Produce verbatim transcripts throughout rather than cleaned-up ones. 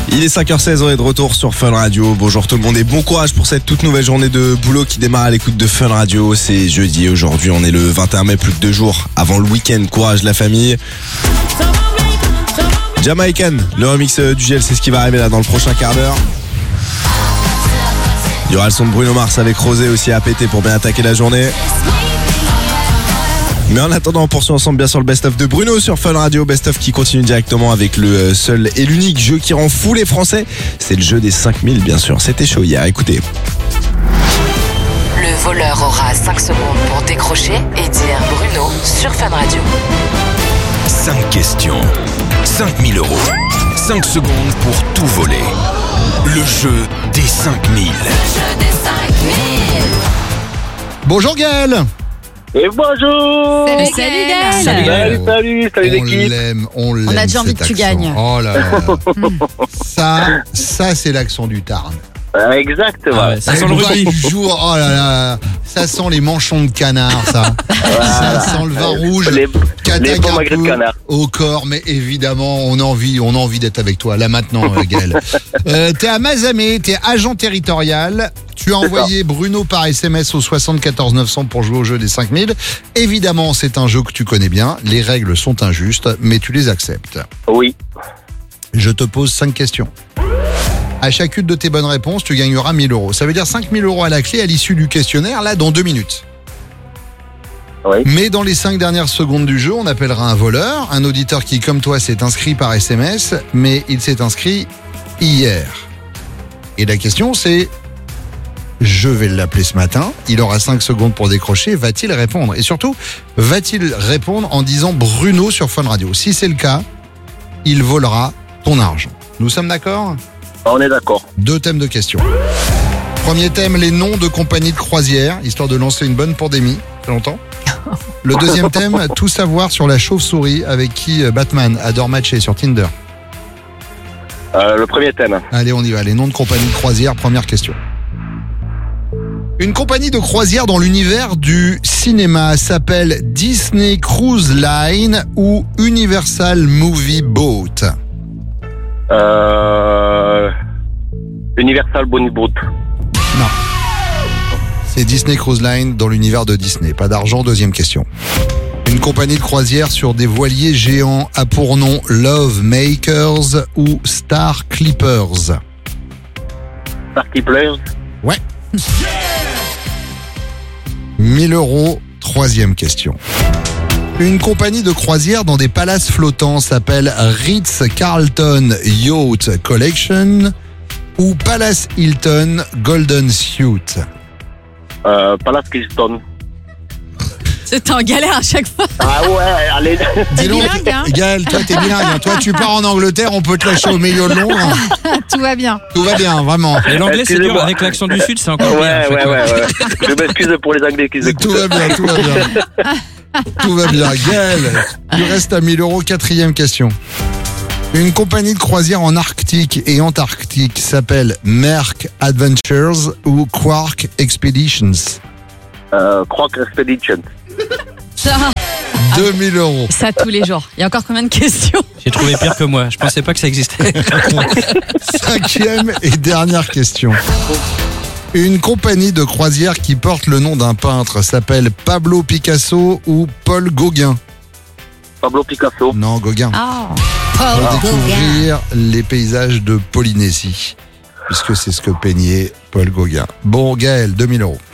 Il est cinq heures seize, on est de retour sur Fun Radio. Bonjour tout le monde et bon courage pour cette toute nouvelle journée de boulot qui démarre à l'écoute de Fun Radio. C'est jeudi, aujourd'hui on est le vingt et un mai, plus que deux jours avant le week-end. Courage la famille. Jamaican, le remix du gel, c'est ce qui va arriver là dans le prochain quart d'heure. Il y aura le son de Bruno Mars avec Rosé aussi à péter pour bien attaquer la journée. Mais en attendant, on poursuit ensemble bien sûr le best-of de Bruno sur Fun Radio. Best-of qui continue directement avec le seul et l'unique jeu qui rend fou les Français. C'est le jeu des cinq mille bien sûr. C'était chaud hier, écoutez. Le voleur aura cinq secondes pour décrocher et dire Bruno sur Fun Radio. cinq questions, cinq mille euros, cinq secondes pour tout voler. Le jeu des cinq mille. Le jeu des cinq mille. Bonjour Gaël. Et bonjour. Salut, salut Gaël. Salut, salut, salut, salut On l'équipe. l'aime, on l'aime. On a déjà envie cet que tu accent. gagnes. Oh là là. ça, ça c'est l'accent du Tarn. Euh, Exactement. Ah ouais, ça sent le rugby. Jour, oh là là, ça sent les manchons de canard, ça. Ça sent le vin rouge. Les, qui attaque les bons un magrets de peu canard. au corps, mais évidemment, on a envie, on a envie d'être avec toi là maintenant, euh, Gaël. euh, t'es à Mazamet, t'es agent territorial. Tu as envoyé Bruno par S M S au soixante-quatorze neuf cents pour jouer au jeu des cinq mille. Évidemment, c'est un jeu que tu connais bien. Les règles sont injustes, mais tu les acceptes. Oui. Je te pose cinq questions. À chacune de tes bonnes réponses, tu gagneras mille euros. Ça veut dire cinq mille euros à la clé à l'issue du questionnaire, là, dans deux minutes. Oui. Mais dans les cinq dernières secondes du jeu, on appellera un voleur, un auditeur qui, comme toi, s'est inscrit par S M S, mais il s'est inscrit hier. Et la question, c'est, je vais l'appeler ce matin, il aura cinq secondes pour décrocher, va-t-il répondre? Et surtout, va-t-il répondre en disant Bruno sur Fun Radio? Si c'est le cas, il volera ton argent. Nous sommes d'accord? On est d'accord. Deux thèmes de questions. Premier thème, les noms de compagnies de croisière, histoire de lancer une bonne pandémie. Ça fait longtemps. Le deuxième thème, tout savoir sur la chauve-souris avec qui Batman adore matcher sur Tinder. Euh, le premier thème. Allez, on y va. Les noms de compagnies de croisière, première question. Une compagnie de croisière dans l'univers du cinéma s'appelle Disney Cruise Line ou Universal Movie Boat. Euh, Universal Bonnie Boat. Non. C'est Disney Cruise Line dans l'univers de Disney. Pas d'argent, deuxième question. Une compagnie de croisière sur des voiliers géants a pour nom Love Makers ou Star Clippers. Star Clippers. Ouais. mille euros, troisième question. Une compagnie de croisière dans des palaces flottants s'appelle Ritz-Carlton Yacht Collection ou Palace Hilton Golden Suite. Euh, Palace Hilton. C'est en galère à chaque fois. Ah ouais, allez. Dis donc, bilingue, hein Gaël, toi t'es bilingue. Hein. Toi tu pars en Angleterre, on peut te lâcher au milieu de Londres. Tout va bien. Tout va bien, vraiment. Et l'anglais, c'est dur. Excusez-moi. Avec l'accent du Sud, c'est encore Ouais, bien. à chaque ouais, fois. ouais, ouais. Je m'excuse pour les Anglais qui écoutent. Tout va bien, tout va bien. Tout va bien. Gaël, il reste à mille euros, quatrième question. Une compagnie de croisière en Arctique et Antarctique s'appelle Maersk Adventures ou Quark Expeditions. Euh, Quark Expedition. Ça, deux mille euros. ça tous les jours. Il y a encore combien de questions? J'ai trouvé pire que moi. Je pensais pas que ça existait. Cinquième et dernière question. Une compagnie de croisière qui porte le nom d'un peintre s'appelle Pablo Picasso ou Paul Gauguin. Pablo Picasso. Non, Gauguin. Ah. Pour découvrir les paysages de Polynésie, puisque c'est ce que peignait Paul Gauguin. Bon, Gaël, deux mille euros.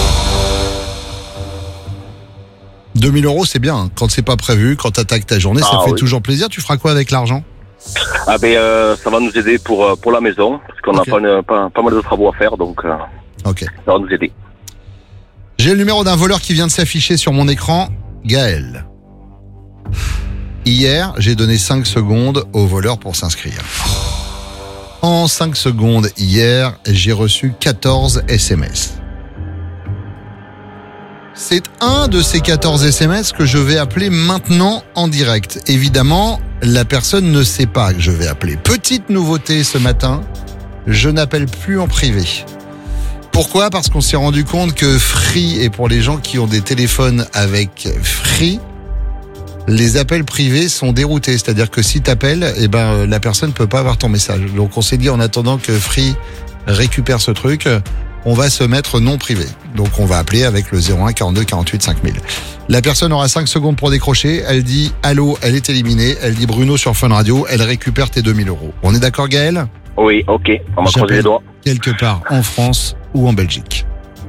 deux mille euros, c'est bien. Hein. Quand c'est pas prévu, quand t'attaques ta journée, ça Ah, fait oui. toujours plaisir. Tu feras quoi avec l'argent? Ah ben euh, ça va nous aider pour, euh, pour la maison, parce qu'on Ok. a pas, une- pas, pas mal de travaux à faire, donc euh, Ok. ça va nous aider. J'ai le numéro d'un voleur qui vient de s'afficher sur mon écran. Gaël. Hier, j'ai donné cinq secondes au voleur pour s'inscrire. En cinq secondes, hier, j'ai reçu quatorze S M S. C'est un de ces quatorze S M S que je vais appeler maintenant en direct. Évidemment, la personne ne sait pas que je vais appeler. Petite nouveauté ce matin, je n'appelle plus en privé. Pourquoi ? Parce qu'on s'est rendu compte que Free, et pour les gens qui ont des téléphones avec Free, les appels privés sont déroutés. C'est-à-dire que si t'appelles, eh ben, la personne peut pas avoir ton message. Donc on s'est dit, en attendant que Free récupère ce truc, on va se mettre non privé. Donc on va appeler avec le zéro un quarante-deux quarante-huit cinq mille. La personne aura cinq secondes pour décrocher. Elle dit allô, elle est éliminée. Elle dit Bruno sur Fun Radio. Elle récupère tes deux mille euros. On est d'accord, Gaël? Oui, ok, on va croiser les doigts. Quelque part en France ou en Belgique.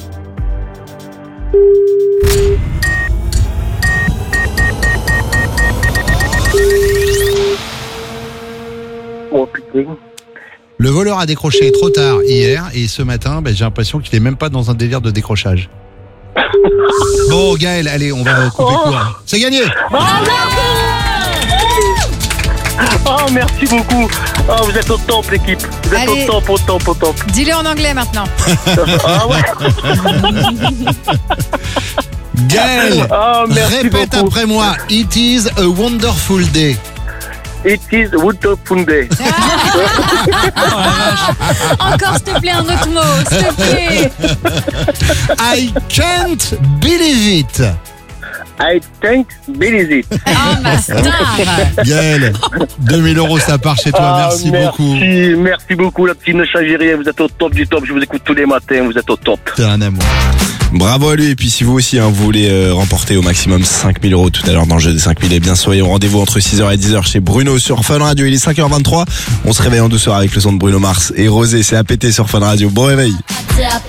Oh putain. Le voleur a décroché trop tard hier et ce matin, ben, j'ai l'impression qu'il est même pas dans un délire de décrochage. Bon, Gaël, allez, on va couper court. C'est gagné. Oh, merci beaucoup. Oh, vous êtes au top, l'équipe. Vous êtes Allez. au top, au top, au top. Dis-le en anglais maintenant. Ah ouais. Gaël, Oh, merci répète beaucoup. après moi. It is a wonderful day. It is Wonderful Day. Encore, s'il te plaît, un autre mot, s'il te plaît. I can't believe it. I think believe it. Oh, ma star. Gaël, deux mille euros, ça part chez toi. Ah, Merci, merci, beaucoup. Merci beaucoup, la petite, ne changez rien. Vous êtes au top du top. Je vous écoute tous les matins. Vous êtes au top. T'es un amour. Bravo à lui. Et puis si vous aussi, hein, vous voulez euh, remporter au maximum cinq mille euros tout à l'heure dans le jeu des cinq mille, eh bien soyez au rendez-vous entre six heures et dix heures chez Bruno sur Fun Radio. Il est cinq heures vingt-trois. On se réveille en douceur avec le son de Bruno Mars et Rosé. C'est à péter sur Fun Radio. Bon réveil. Tap